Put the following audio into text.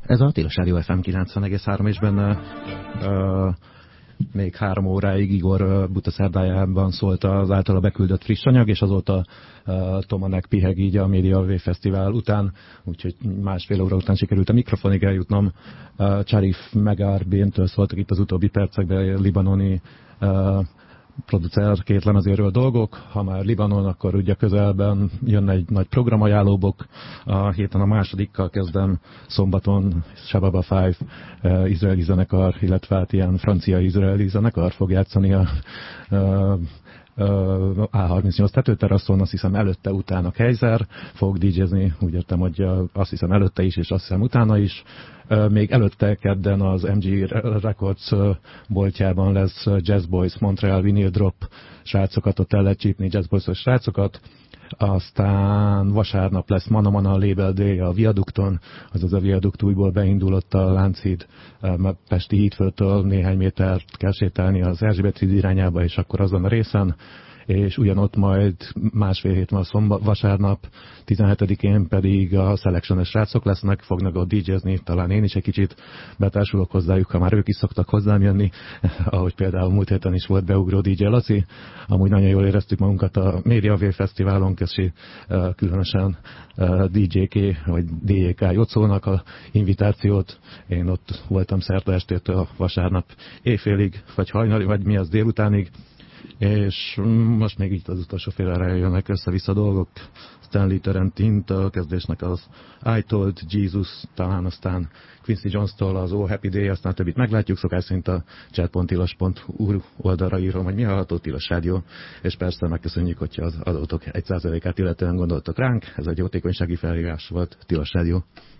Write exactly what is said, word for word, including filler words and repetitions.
Ez a Tilos Rádió ef em kilencven egész három, és benne uh, még három óráig Igor uh, butaszerdájában szólt az általa beküldött friss anyag, és azóta uh, Tomanek piheg így a Média Wave Fesztivál után, úgyhogy másfél óra után sikerült a mikrofonig eljutnom. Uh, Charif Megarbéntől szóltak itt az utóbbi percekben, libanoni uh, producer két lemezéről dolgok. Ha már Libanon, akkor ugye közelben jön egy nagy programajánlóbok. A héten a másodikkal kezdem, szombaton Shababa Five uh, izraeli zenekar, illetve hát ilyen francia-izraeli zenekar fog játszani a uh, á harmincnyolc tetőteraszon, azt hiszem előtte, utána Kaiser fog dé jézni, úgy értem, hogy azt hiszem előtte is, és azt hiszem utána is. Még előtte kedden az em gé Records boltjában lesz Jazz Boys Montreal Vinyl Drop, srácokat ott el lehet csípni, Jazz Boys-os srácokat. Aztán vasárnap lesz Mana Mana Label Day a Viadukton, azaz a Viadukt újból beindulott a Lánchíd, Pesti hídfőtől néhány métert kell sétálni az Erzsébet híd irányába, és akkor azon a részen, és ugyanott majd másfél hét van szombat, vasárnap, tizenhetedikén pedig a Selection-es srácok lesznek, fognak ott dé jézni, talán én is egy kicsit betársulok hozzájuk, ha már ők is szoktak hozzám jönni, ahogy például múlt héten is volt beugró dé jé Laci. Amúgy nagyon jól éreztük magunkat a Média Wave Fesztiválon, köszi különösen dé jé ká vagy dé jé ká Jocónak a invitációt. Én ott voltam szerda estétől vasárnap éjfélig, vagy hajnali, vagy mi az délutánig, és most még így az utolsó félre jönnek össze-vissza dolgok. Stanley Tarantino a kezdésnek az I Told Jesus, talán aztán Quincy Jones-tól az Oh Happy Day, aztán többit meglátjuk, szokás szerint a chat pont tilos pont hu oldalra írom, hogy mi hallható, Tilos Rádió, és persze megköszönjük, hogyha az adótok egy százalékát illetően gondoltok ránk, ez egy jótékonysági felhívás volt, Tilos Rádió.